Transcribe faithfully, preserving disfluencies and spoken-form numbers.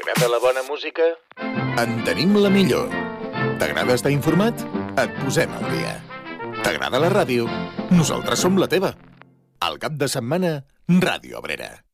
T'agrada la bona música? En tenim la millor. T'agrada estar informat? Et posem al dia. T'agrada la ràdio? Nosaltres som la teva. Al cap de setmana, Ràdio Abrera.